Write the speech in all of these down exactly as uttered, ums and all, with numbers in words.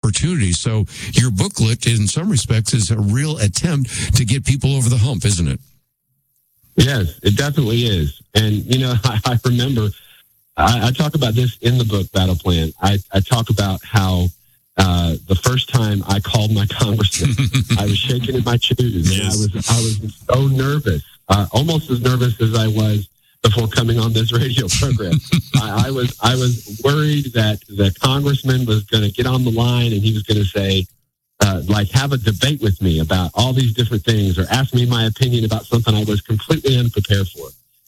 opportunity. So your booklet, in some respects, is a real attempt to get people over the hump, isn't it? Yes, it definitely is. And, you know, I, I remember, I, I talk about this in the book, Battle Plan. I, I talk about how uh, the first time I called my congressman, I was shaking in my shoes. Yes. And I was I was so nervous, uh, almost as nervous as I was before coming on this radio program. I, I was I was worried that the congressman was going to get on the line and he was going to say, uh, like, have a debate with me about all these different things or ask me my opinion about something I was completely unprepared for.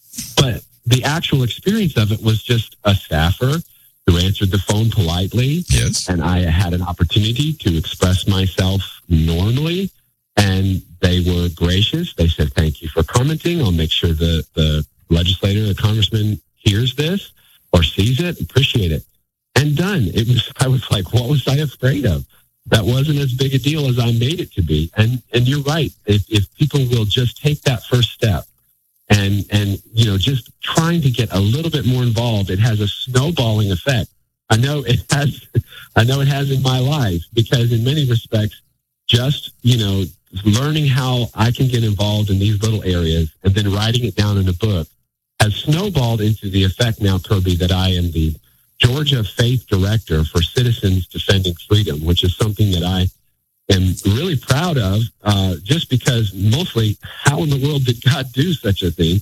But the actual experience of it was just a staffer who answered the phone politely. Yes. And I had an opportunity to express myself normally. And they were gracious. They said, thank you for commenting. I'll make sure the, the legislator, the congressman hears this or sees it. Appreciate it. And done. It was, I was like, what was I afraid of? That wasn't as big a deal as I made it to be. And and you're right. If, if people will just take that first step and, and, you know, just trying to get a little bit more involved, it has a snowballing effect. I know it has, I know it has in my life, because in many respects, just, you know, learning how I can get involved in these little areas and then writing it down in a book has snowballed into the effect now, Kirby, that I am the Georgia Faith Director for Citizens Defending Freedom, which is something that I am really proud of, uh, just because mostly how in the world did God do such a thing?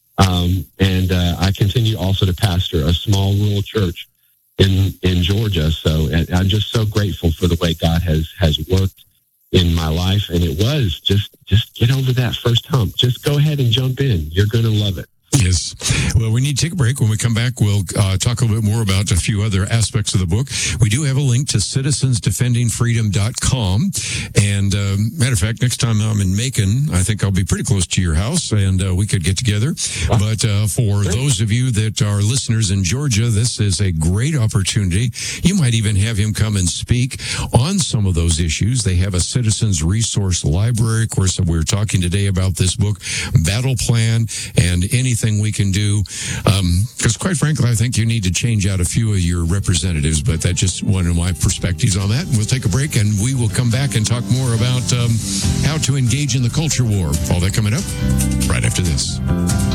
Um, and uh, I continue also to pastor a small rural church in, in Georgia. So I'm just so grateful for the way God has, has worked in my life. And it was just, just get over that first hump. Just go ahead and jump in. You're going to love it. Yes. Well, we need to take a break. When we come back, we'll uh, talk a little bit more about a few other aspects of the book. We do have a link to citizens defending freedom dot com. And uh, matter of fact, next time I'm in Macon, I think I'll be pretty close to your house, and uh, we could get together. But uh, for those of you that are listeners in Georgia, this is a great opportunity. You might even have him come and speak on some of those issues. They have a citizens resource library. Of course, we're talking today about this book, Battle Plan, and anything we can do, because um, quite frankly, I think you need to change out a few of your representatives, but that's just one of my perspectives on that. We'll take a break, and we will come back and talk more about um, how to engage in the culture war. All that coming up right after this.